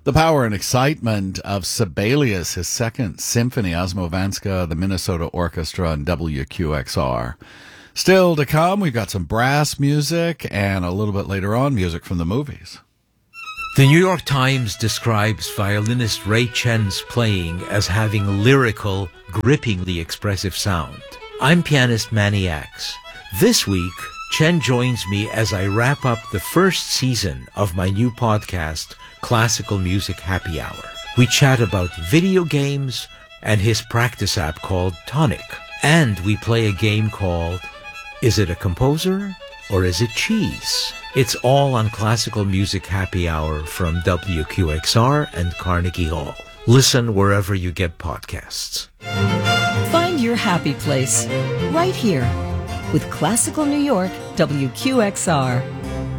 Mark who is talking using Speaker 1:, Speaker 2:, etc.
Speaker 1: The power and excitement of Sibelius, his second symphony, Osmovanska, the Minnesota Orchestra, and WQXR. Still to come, we've got some brass music and a little bit later on, music from the movies.
Speaker 2: The New York Times describes violinist Ray Chen's playing as having lyrical, grippingly expressive sound. I'm pianist Manny Axe. This week, Chen joins me as I wrap up the first season of my new podcast, Classical Music Happy Hour. We chat about video games and his practice app called Tonic. And we play a game called Is It a Composer or Is It Cheese? It's all on Classical Music Happy Hour from WQXR and Carnegie Hall. Listen wherever you get podcasts.
Speaker 3: Find your happy place right here with Classical New York WQXR.